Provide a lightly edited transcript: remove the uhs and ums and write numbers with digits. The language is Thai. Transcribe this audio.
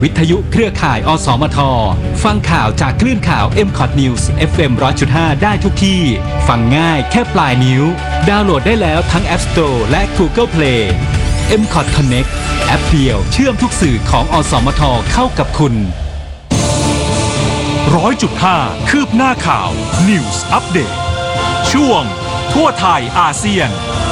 วิทยุเครือข่ายอสมทฟังข่าวจากคลื่นข่าว MCOT News FM 100.5 ได้ทุกที่ฟังง่ายแค่ปลายนิ้วดาวน์โหลดได้แล้วทั้ง App Store และ Google Play MCOT Connect แอปเดียวเชื่อมทุกสื่อของอสมทเข้ากับคุณ 100.5 คืบหน้าข่าว News Update ช่วงทั่วไทยอาเซียน